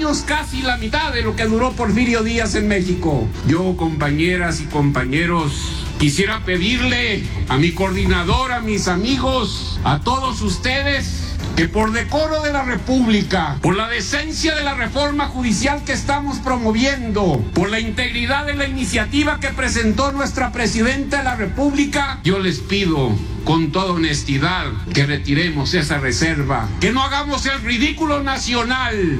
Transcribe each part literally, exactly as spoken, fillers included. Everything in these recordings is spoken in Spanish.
menos casi la mitad de lo que duró Porfirio Díaz en México. Yo, compañeras y compañeros, quisiera pedirle a mi coordinador, a mis amigos, a todos ustedes, que por decoro de la República, por la decencia de la reforma judicial que estamos promoviendo, por la integridad de la iniciativa que presentó nuestra Presidenta de la República, yo les pido con toda honestidad que retiremos esa reserva, que no hagamos el ridículo nacional.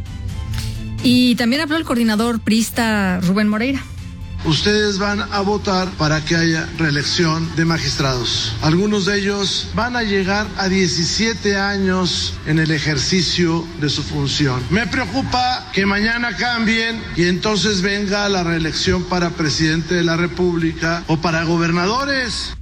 Y también habló el coordinador priista Rubén Moreira. Ustedes van a votar para que haya reelección de magistrados. Algunos de ellos van a llegar a diecisiete años en el ejercicio de su función. Me preocupa que mañana cambien y entonces venga la reelección para presidente de la República o para gobernadores.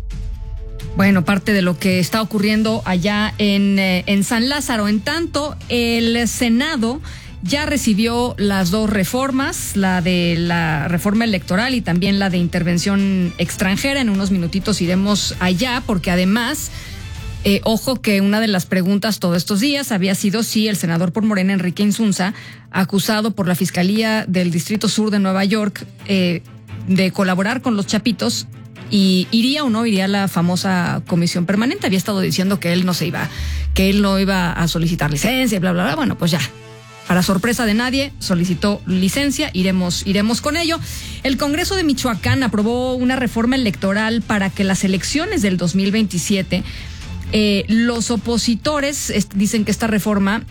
Bueno, parte de lo que está ocurriendo allá en, eh, en San Lázaro. En tanto, el Senado ya recibió las dos reformas, la de la reforma electoral y también la de intervención extranjera. En unos minutitos iremos allá, porque además, eh, ojo que una de las preguntas todos estos días había sido si el senador por Morena, Enrique Insunza, acusado por la Fiscalía del Distrito Sur de Nueva York eh, de colaborar con los Chapitos, y iría o no iría a la famosa comisión permanente. Había estado diciendo que él no se iba, que él no iba a solicitar licencia y bla, bla, bla. Bueno, pues ya. Para sorpresa de nadie, solicitó licencia, iremos, iremos con ello. El Congreso de Michoacán aprobó una reforma electoral para que las elecciones del dos mil veintisiete, eh, los opositores est- dicen que esta reforma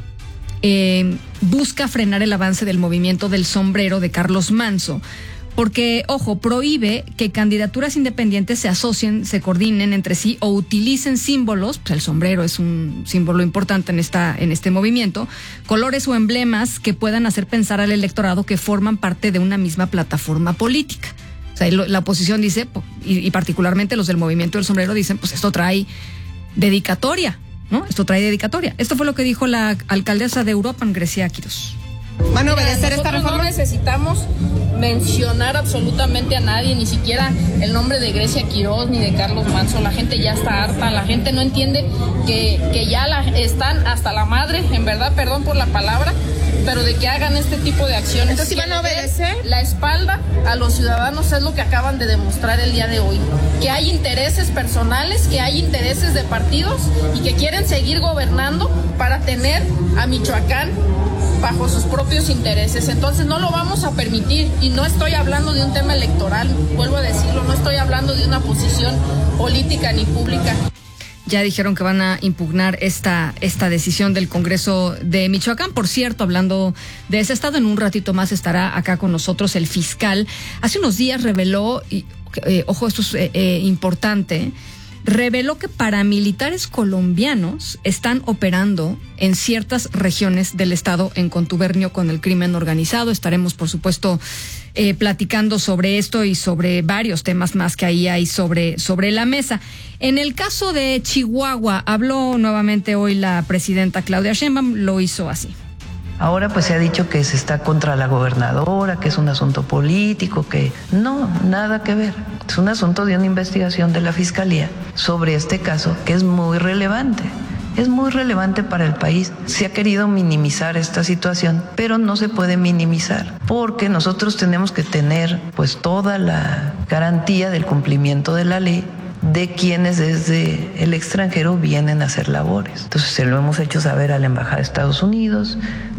eh, busca frenar el avance del movimiento del sombrero de Carlos Manzo, porque, ojo, prohíbe que candidaturas independientes se asocien, se coordinen entre sí o utilicen símbolos, pues el sombrero es un símbolo importante en esta en este movimiento, colores o emblemas que puedan hacer pensar al electorado que forman parte de una misma plataforma política. O sea, la oposición dice, y, y particularmente los del movimiento del sombrero dicen, pues esto trae dedicatoria, ¿no? Esto trae dedicatoria. Esto fue lo que dijo la alcaldesa de Uruapan, Grecia Quirós. ¿Van a obedecer esta reforma? No necesitamos mencionar absolutamente a nadie, ni siquiera el nombre de Grecia Quirós ni de Carlos Manzo. La gente ya está harta, la gente no entiende que, que ya la, están hasta la madre, en verdad, perdón por la palabra, pero de que hagan este tipo de acciones. Entonces, ¿sí van a obedecer? La espalda a los ciudadanos es lo que acaban de demostrar el día de hoy. Que hay intereses personales, que hay intereses de partidos y que quieren seguir gobernando para tener a Michoacán bajo sus propios intereses. Entonces no lo vamos a permitir, y no estoy hablando de un tema electoral, vuelvo a decirlo, no estoy hablando de una posición política ni pública. Ya dijeron que van a impugnar esta, esta decisión del Congreso de Michoacán. Por cierto, hablando de ese estado, en un ratito más estará acá con nosotros el fiscal. Hace unos días reveló, y, eh, ojo, esto es eh, eh, importante, reveló que paramilitares colombianos están operando en ciertas regiones del estado en contubernio con el crimen organizado. Estaremos, por supuesto, eh, platicando sobre esto y sobre varios temas más que ahí hay sobre, sobre la mesa. En el caso de Chihuahua, habló nuevamente hoy la presidenta Claudia Sheinbaum, lo hizo así. Ahora pues se ha dicho que se está contra la gobernadora, que es un asunto político, que no, nada que ver. Es un asunto de una investigación de la Fiscalía sobre este caso que es muy relevante. Es muy relevante para el país. Se ha querido minimizar esta situación, pero no se puede minimizar, porque nosotros tenemos que tener pues toda la garantía del cumplimiento de la ley de quienes desde el extranjero vienen a hacer labores. Entonces se lo hemos hecho saber a la Embajada de Estados Unidos,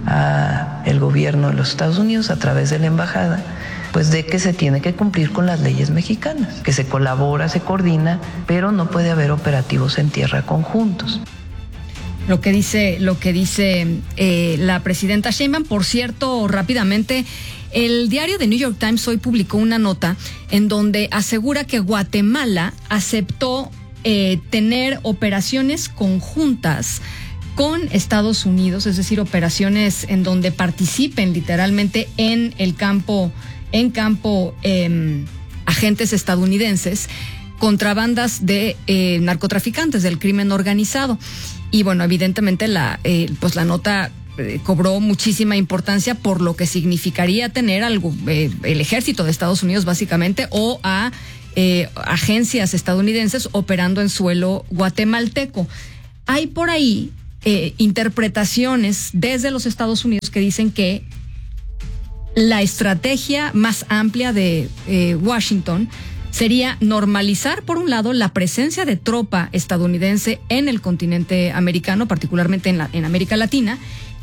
a el gobierno de los Estados Unidos a través de la embajada, pues de que se tiene que cumplir con las leyes mexicanas, que se colabora, se coordina, pero no puede haber operativos en tierra conjuntos. Lo que dice, lo que dice eh, la presidenta Sheinbaum. Por cierto, rápidamente, el diario The New York Times hoy publicó una nota en donde asegura que Guatemala aceptó eh, tener operaciones conjuntas con Estados Unidos, es decir, operaciones en donde participen literalmente en el campo, en campo eh, agentes estadounidenses contra bandas de eh, narcotraficantes del crimen organizado. Y bueno, evidentemente la, eh, pues la nota eh, cobró muchísima importancia por lo que significaría tener algo, eh, el ejército de Estados Unidos básicamente, o a eh, agencias estadounidenses operando en suelo guatemalteco. Hay por ahí eh, interpretaciones desde los Estados Unidos expertos que dicen que la estrategia más amplia de eh, Washington sería normalizar, por un lado, la presencia de tropa estadounidense en el continente americano, particularmente en, la, en América Latina,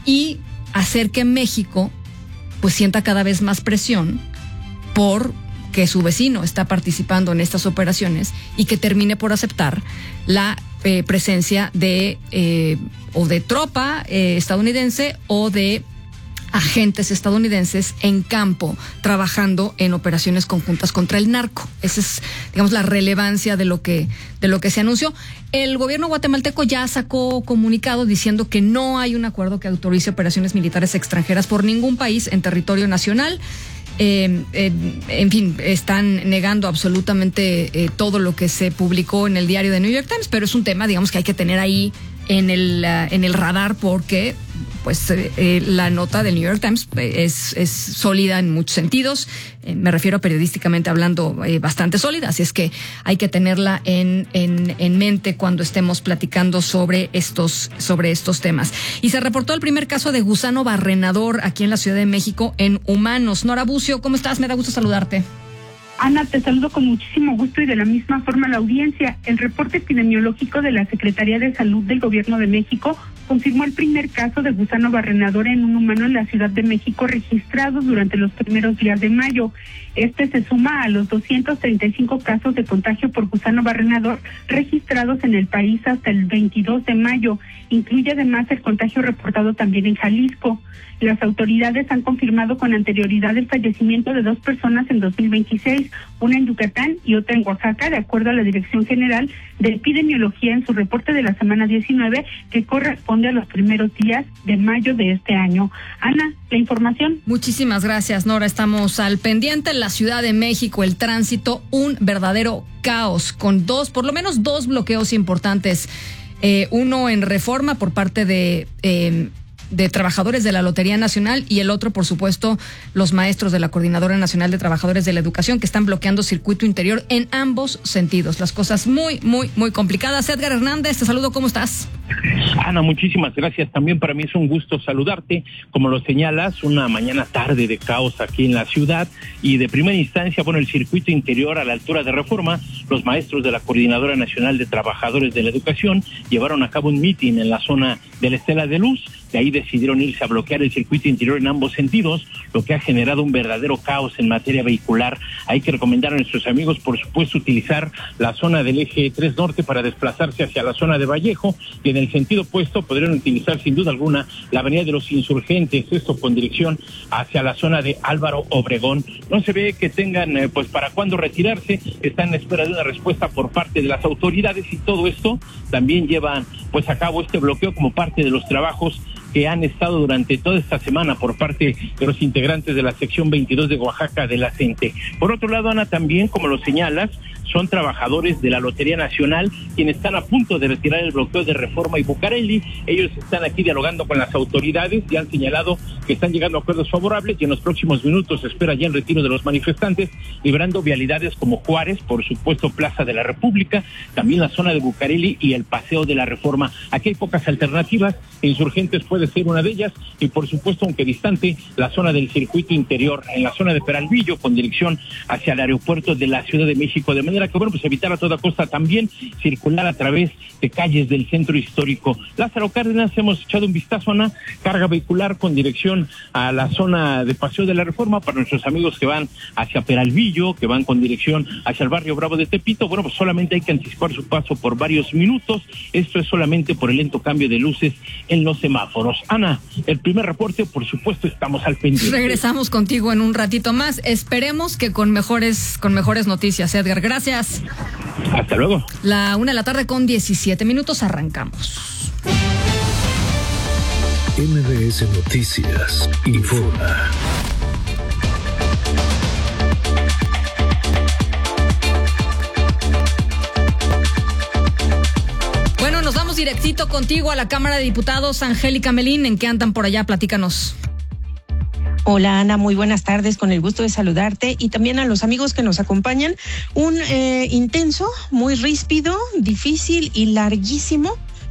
y hacer que México pues sienta cada vez más presión por que su vecino está participando en estas operaciones y que termine por aceptar la eh, presencia de eh, o de tropa eh, estadounidense o de agentes estadounidenses en campo trabajando en operaciones conjuntas contra el narco. Esa es, digamos, la relevancia de lo que de lo que se anunció. El gobierno guatemalteco ya sacó comunicado diciendo que no hay un acuerdo que autorice operaciones militares extranjeras por ningún país en territorio nacional. Eh, eh, en fin, están negando absolutamente eh, todo lo que se publicó en el diario de New York Times, pero es un tema, digamos, que hay que tener ahí en el uh, en el radar porque pues eh, eh, la nota del New York Times es, es sólida en muchos sentidos, eh, me refiero periodísticamente hablando, eh, bastante sólida, así es que hay que tenerla en, en, en mente cuando estemos platicando sobre estos, sobre estos temas. Y se reportó el primer caso de gusano barrenador aquí en la Ciudad de México en humanos. Nora Bucio, ¿cómo estás? Me da gusto saludarte. Ana, te saludo con muchísimo gusto y de la misma forma la audiencia. El reporte epidemiológico de la Secretaría de Salud del Gobierno de México confirmó el primer caso de gusano barrenador en un humano en la Ciudad de México registrados durante los primeros días de mayo. Este se suma a los doscientos treinta y cinco casos de contagio por gusano barrenador registrados en el país hasta el veintidós de mayo. Incluye además el contagio reportado también en Jalisco. Las autoridades han confirmado con anterioridad el fallecimiento de dos personas en dos mil veintiséis, una en Yucatán y otra en Oaxaca, de acuerdo a la Dirección General de Epidemiología en su reporte de la semana diecinueve, que corresponde a los primeros días de mayo de este año. Ana, la información. Muchísimas gracias, Nora. Estamos al pendiente. En la Ciudad de México, el tránsito, un verdadero caos, con dos, por lo menos dos bloqueos importantes. Eh, uno en Reforma por parte de... Eh, de trabajadores de la Lotería Nacional y el otro, por supuesto, los maestros de la Coordinadora Nacional de Trabajadores de la Educación, que están bloqueando circuito interior en ambos sentidos. Las cosas muy, muy, muy complicadas. Edgar Hernández, te saludo, ¿cómo estás? Ana, muchísimas gracias. También para mí es un gusto saludarte. Como lo señalas, una mañana tarde de caos aquí en la ciudad y de primera instancia, bueno, el circuito interior a la altura de Reforma, los maestros de la Coordinadora Nacional de Trabajadores de la Educación llevaron a cabo un mitin en la zona de la Estela de Luz. De ahí decidieron irse a bloquear el circuito interior en ambos sentidos, lo que ha generado un verdadero caos en materia vehicular. Hay que recomendar a nuestros amigos, por supuesto, utilizar la zona del eje tres Norte para desplazarse hacia la zona de Vallejo, y en el sentido opuesto podrían utilizar sin duda alguna la avenida de los Insurgentes, esto con dirección hacia la zona de Álvaro Obregón. No se ve que tengan eh, pues para cuándo retirarse, están en espera de una respuesta por parte de las autoridades, y todo esto también llevan pues a cabo este bloqueo como parte de los trabajos que han estado durante toda esta semana por parte de los integrantes de la sección veintidós de Oaxaca de la CENTE. Por otro lado, Ana, también, como lo señalas, son trabajadores de la Lotería Nacional quienes están a punto de retirar el bloqueo de Reforma y Bucareli. Ellos están aquí dialogando con las autoridades y han señalado que están llegando a acuerdos favorables, y en los próximos minutos se espera ya el retiro de los manifestantes, liberando vialidades como Juárez, por supuesto Plaza de la República, también la zona de Bucareli y el Paseo de la Reforma. Aquí hay pocas alternativas, Insurgentes puede ser una de ellas, y por supuesto, aunque distante, la zona del circuito interior, en la zona de Peralvillo, con dirección hacia el aeropuerto de la Ciudad de México, de manera que, bueno, pues evitar a toda costa también circular a través de calles del centro histórico. Lázaro Cárdenas, hemos echado un vistazo, Ana, carga vehicular con dirección a la zona de Paseo de la Reforma para nuestros amigos que van hacia Peralvillo, que van con dirección hacia el barrio Bravo de Tepito. Bueno, pues solamente hay que anticipar su paso por varios minutos. Esto es solamente por el lento cambio de luces en los semáforos. Ana, el primer reporte, por supuesto, estamos al pendiente. Regresamos contigo en un ratito más. Esperemos que con mejores, con mejores noticias, Edgar. Gracias. Hasta luego. La una de la tarde con diecisiete minutos, arrancamos. M B S Noticias informa. Bueno, nos vamos directito contigo a la Cámara de Diputados. Angélica Melín, ¿en qué andan por allá? Platícanos. Hola Ana, muy buenas tardes, con el gusto de saludarte y también a los amigos que nos acompañan. Un eh, intenso, muy ríspido, difícil y larguísimo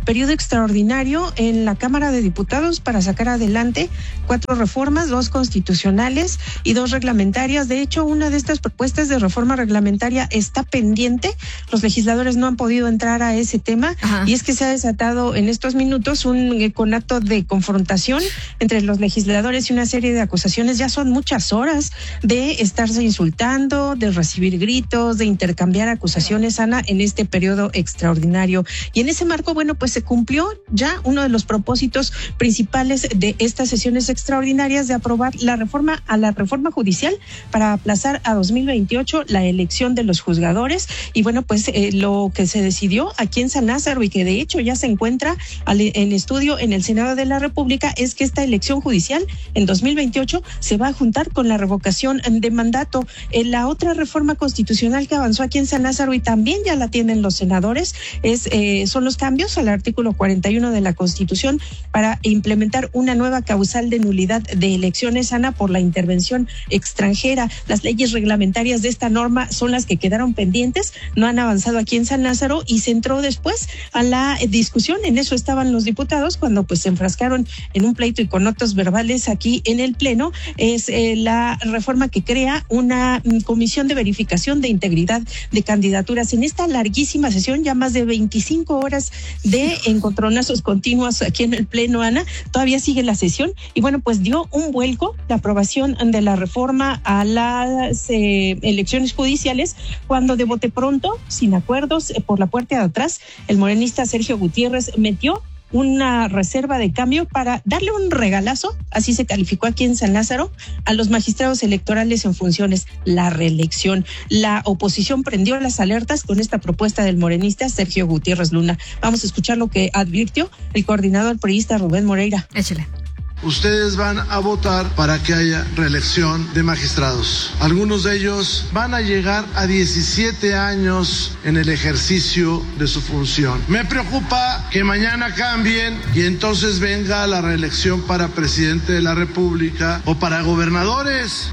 periodo extraordinario en la Cámara de Diputados para sacar adelante cuatro reformas, dos constitucionales y dos reglamentarias. De hecho, una de estas propuestas de reforma reglamentaria está pendiente. Los legisladores no han podido entrar a ese tema. Ajá. Y es que se ha desatado en estos minutos un eh, conato de confrontación entre los legisladores y una serie de acusaciones. Ya son muchas horas de estarse insultando, de recibir gritos, de intercambiar acusaciones, Ana, en este periodo extraordinario. Y en ese marco, bueno, pues se cumplió ya uno de los propósitos principales de estas sesiones extraordinarias de aprobar la reforma a la reforma judicial para aplazar a dos mil veintiocho la elección de los juzgadores. Y bueno, pues eh, lo que se decidió aquí en San Lázaro y que de hecho ya se encuentra al, en estudio en el Senado de la República es que esta elección judicial en dos mil veintiocho se va a juntar con la revocación de mandato. En la otra reforma constitucional que avanzó aquí en San Lázaro y también ya la tienen los senadores es eh, son los cambios al artículo cuarenta y uno de la Constitución para implementar una nueva causal de nulidad de elecciones, Ana, por la intervención extranjera. Las leyes reglamentarias de esta norma son las que quedaron pendientes, no han avanzado aquí en San Lázaro y se entró después a la discusión. En eso estaban los diputados cuando pues se enfrascaron en un pleito y con notas verbales aquí en el Pleno. Es eh, la reforma que crea una mm, comisión de verificación de integridad de candidaturas. En esta larguísima sesión, ya más de veinticinco horas de encontronazos continuos aquí en el Pleno, Ana, todavía sigue la sesión y bueno, pues dio un vuelco la aprobación de la reforma a las eh, elecciones judiciales cuando de bote pronto, sin acuerdos, eh, por la puerta de atrás, el morenista Sergio Gutiérrez metió una reserva de cambio para darle un regalazo, así se calificó aquí en San Lázaro, a los magistrados electorales en funciones, la reelección. La oposición prendió las alertas con esta propuesta del morenista Sergio Gutiérrez Luna. Vamos a escuchar lo que advirtió el coordinador priista Rubén Moreira. Échale. Ustedes van a votar para que haya reelección de magistrados. Algunos de ellos van a llegar a diecisiete años en el ejercicio de su función. Me preocupa que mañana cambien y entonces venga la reelección para presidente de la República o para gobernadores.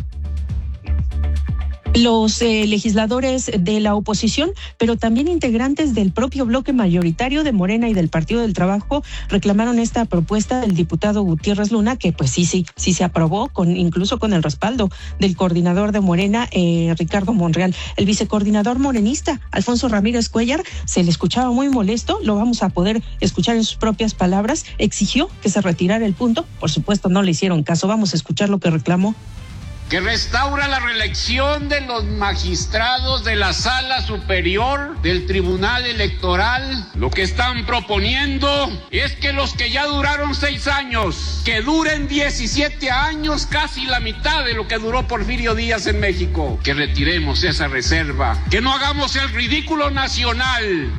Los eh, legisladores de la oposición, pero también integrantes del propio bloque mayoritario de Morena y del Partido del Trabajo reclamaron esta propuesta del diputado Gutiérrez Luna, que pues sí, sí, sí se aprobó, con incluso con el respaldo del coordinador de Morena, eh, Ricardo Monreal. El vicecoordinador morenista, Alfonso Ramírez Cuellar, se le escuchaba muy molesto, lo vamos a poder escuchar en sus propias palabras, exigió que se retirara el punto, por supuesto no le hicieron caso, vamos a escuchar lo que reclamó. Que restaura la reelección de los magistrados de la Sala Superior del Tribunal Electoral. Lo que están proponiendo es que los que ya duraron seis años, que duren diecisiete años, casi la mitad de lo que duró Porfirio Díaz en México. Que retiremos esa reserva, que no hagamos el ridículo nacional.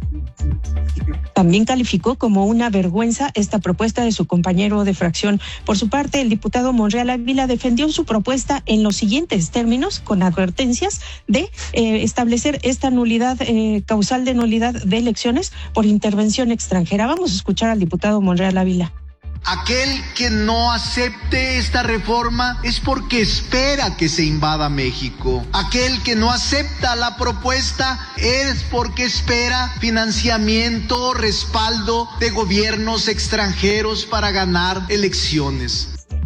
También calificó como una vergüenza esta propuesta de su compañero de fracción. Por su parte, el diputado Monreal Ávila defendió su propuesta en los siguientes términos, con advertencias de eh, establecer esta nulidad, eh, causal de nulidad de elecciones por intervención extranjera. Vamos a escuchar al diputado Monreal Ávila. Aquel que no acepte esta reforma es porque espera que se invada México. Aquel que no acepta la propuesta es porque espera financiamiento, respaldo de gobiernos extranjeros para ganar elecciones.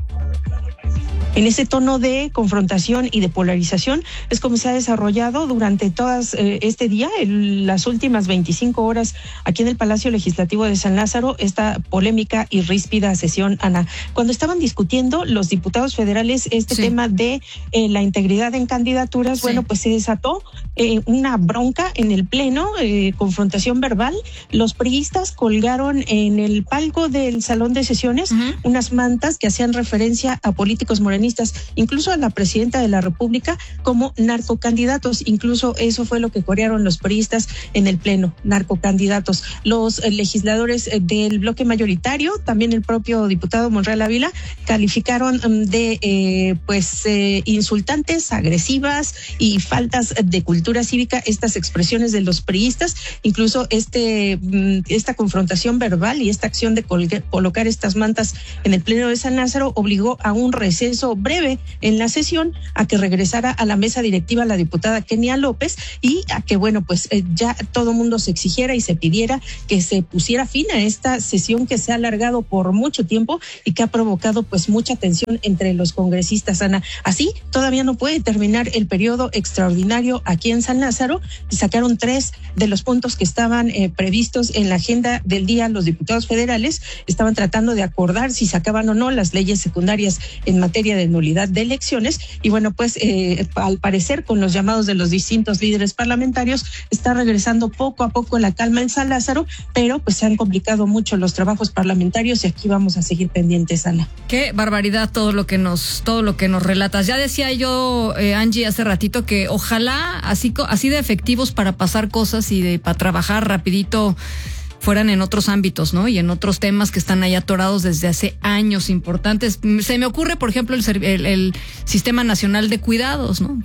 En ese tono de confrontación y de polarización es como se ha desarrollado durante todas eh, este día, en las últimas veinticinco horas aquí en el Palacio Legislativo de San Lázaro, esta polémica y ríspida sesión, Ana. Cuando estaban discutiendo los diputados federales este sí. tema de eh, la integridad en candidaturas, sí. bueno, pues se desató eh, una bronca en el Pleno, eh, confrontación verbal. Los priistas colgaron en el palco del Salón de Sesiones uh-huh. unas mantas que hacían referencia a políticos morenistas, incluso a la presidenta de la República, como narcocandidatos. Incluso eso fue lo que corearon los priistas en el Pleno, narcocandidatos. Los eh, legisladores eh, del bloque mayoritario, también el propio diputado Monreal Ávila, calificaron um, de eh, pues eh, insultantes, agresivas y faltas de cultura cívica estas expresiones de los priistas. Incluso este um, esta confrontación verbal y esta acción de colgar, colocar estas mantas en el Pleno de San Lázaro obligó a un receso plazo breve en la sesión a que regresara a la mesa directiva la diputada Kenia López y a que, bueno, pues eh, ya todo mundo se exigiera y se pidiera que se pusiera fin a esta sesión que se ha alargado por mucho tiempo y que ha provocado pues mucha tensión entre los congresistas, Ana. Así, todavía no puede terminar el periodo extraordinario aquí en San Lázaro. Sacaron tres de los puntos que estaban eh, previstos en la agenda del día. Los diputados federales estaban tratando de acordar si sacaban o no las leyes secundarias en materia de nulidad de elecciones y bueno, pues eh, al parecer con los llamados de los distintos líderes parlamentarios está regresando poco a poco la calma en San Lázaro, pero pues se han complicado mucho los trabajos parlamentarios y aquí vamos a seguir pendientes, Ana. Qué barbaridad todo lo que nos todo lo que nos relatas. Ya decía yo, eh, Angie, hace ratito que ojalá así así de efectivos para pasar cosas y de para trabajar rapidito fueran en otros ámbitos, ¿no? Y en otros temas que están ahí atorados desde hace años importantes. Se me ocurre, por ejemplo, el, el, el Sistema Nacional de Cuidados, ¿no?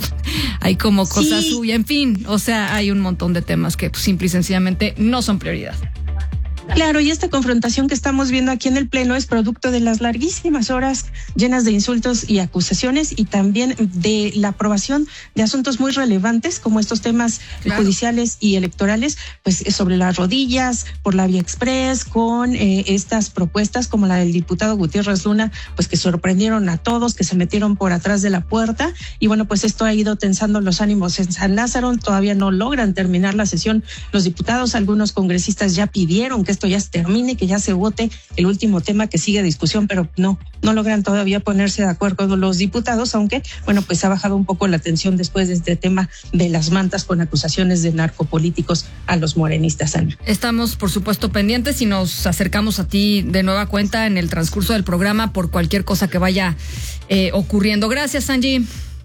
Hay como cosas Sí. suyas, en fin, o sea, hay un montón de temas que pues, simple y sencillamente no son prioridad. Claro, y esta confrontación que estamos viendo aquí en el Pleno es producto de las larguísimas horas llenas de insultos y acusaciones y también de la aprobación de asuntos muy relevantes como estos temas claro. judiciales y electorales, pues sobre las rodillas, por la vía express, con eh, estas propuestas como la del diputado Gutiérrez Luna, pues que sorprendieron a todos, que se metieron por atrás de la puerta y bueno, pues esto ha ido tensando los ánimos en San Lázaro. Todavía no logran terminar la sesión los diputados, algunos congresistas ya pidieron que esto ya se termine, que ya se vote el último tema que sigue a discusión, pero no, no logran todavía ponerse de acuerdo con los diputados, aunque, bueno, pues ha bajado un poco la tensión después de este tema de las mantas con acusaciones de narcopolíticos a los morenistas, Ana. Estamos, por supuesto, pendientes y nos acercamos a ti de nueva cuenta en el transcurso del programa por cualquier cosa que vaya eh, ocurriendo. Gracias, Angie.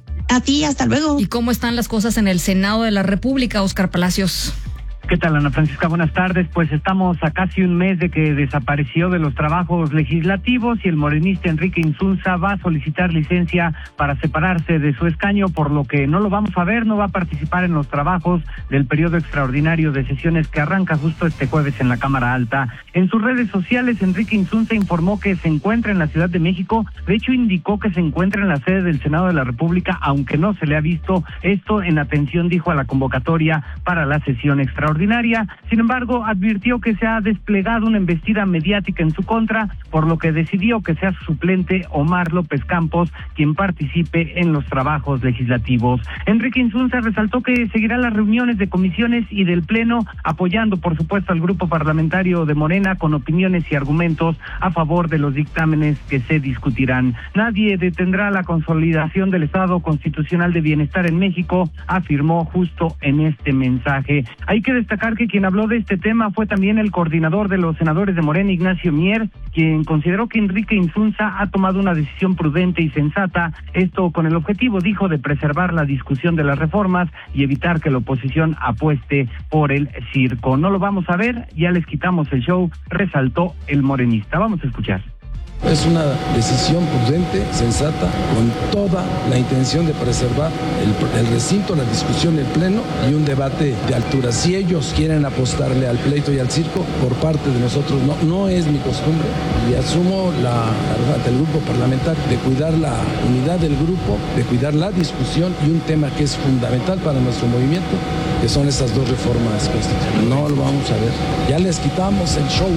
A ti, hasta luego. ¿Y cómo están las cosas en el Senado de la República, Óscar Palacios? ¿Qué tal, Ana Francisca? Buenas tardes. Pues estamos a casi un mes de que desapareció de los trabajos legislativos y el morenista Enrique Insunza va a solicitar licencia para separarse de su escaño, por lo que no lo vamos a ver, no va a participar en los trabajos del periodo extraordinario de sesiones que arranca justo este jueves en la Cámara Alta. En sus redes sociales, Enrique Insunza informó que se encuentra en la Ciudad de México. De hecho, indicó que se encuentra en la sede del Senado de la República, aunque no se le ha visto esto en atención, dijo, a la convocatoria para la sesión extraordinaria. Sin embargo, advirtió que se ha desplegado una embestida mediática en su contra, por lo que decidió que sea su suplente Omar López Campos quien participe en los trabajos legislativos. Enrique Insunza resaltó que seguirá las reuniones de comisiones y del Pleno, apoyando, por supuesto, al grupo parlamentario de Morena con opiniones y argumentos a favor de los dictámenes que se discutirán. Nadie detendrá la consolidación del Estado constitucional de bienestar en México, afirmó justo en este mensaje. Hay que destacar que quien habló de este tema fue también el coordinador de los senadores de Morena, Ignacio Mier, quien consideró que Enrique Insunza ha tomado una decisión prudente y sensata, esto con el objetivo, dijo, de preservar la discusión de las reformas y evitar que la oposición apueste por el circo. No lo vamos a ver, ya les quitamos el show, resaltó el morenista. Vamos a escuchar. Es una decisión prudente, sensata, con toda la intención de preservar el, el recinto, la discusión, el pleno y un debate de altura. Si ellos quieren apostarle al pleito y al circo, por parte de nosotros no, no es mi costumbre y asumo la, ante el grupo parlamentario de cuidar la unidad del grupo, de cuidar la discusión y un tema que es fundamental para nuestro movimiento, que son esas dos reformas constitucionales. No lo vamos a ver. Ya les quitamos el show.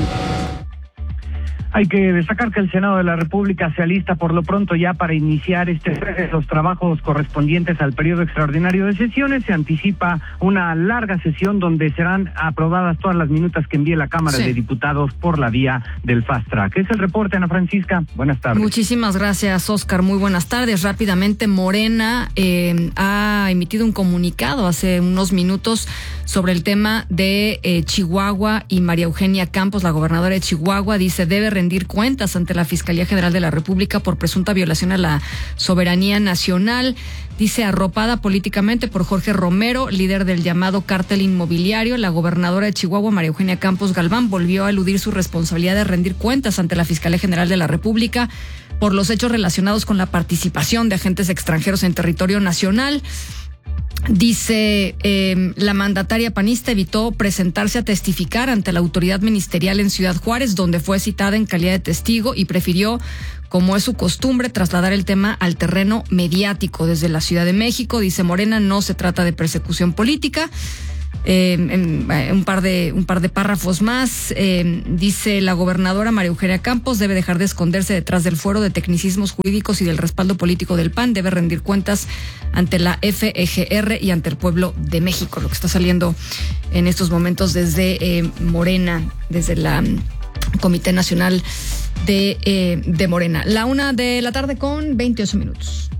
Hay que destacar que el Senado de la República se alista por lo pronto ya para iniciar este los trabajos correspondientes al periodo extraordinario de sesiones. Se anticipa una larga sesión donde serán aprobadas todas las minutas que envíe la Cámara sí. de Diputados por la vía del Fast Track. Es el reporte, Ana Francisca. Buenas tardes. Muchísimas gracias, Óscar. Muy buenas tardes. Rápidamente, Morena eh, ha emitido un comunicado hace unos minutos sobre el tema de eh, Chihuahua y María Eugenia Campos, la gobernadora de Chihuahua, dice debe rendir cuentas ante la Fiscalía General de la República por presunta violación a la soberanía nacional. Dice, arropada políticamente por Jorge Romero, líder del llamado cártel inmobiliario, la gobernadora de Chihuahua, María Eugenia Campos Galván, volvió a eludir su responsabilidad de rendir cuentas ante la Fiscalía General de la República por los hechos relacionados con la participación de agentes extranjeros en territorio nacional. Dice, eh, la mandataria panista evitó presentarse a testificar ante la autoridad ministerial en Ciudad Juárez, donde fue citada en calidad de testigo, y prefirió, como es su costumbre, trasladar el tema al terreno mediático desde la Ciudad de México. Dice Morena, no se trata de persecución política. Eh, en, en un par de un par de párrafos más, eh, dice la gobernadora María Eugenia Campos debe dejar de esconderse detrás del fuero de tecnicismos jurídicos y del respaldo político del P A N, debe rendir cuentas ante la F E G R y ante el pueblo de México, lo que está saliendo en estos momentos desde eh, Morena, desde la um, Comité Nacional de, eh, de Morena. La una de la tarde con veintiocho minutos.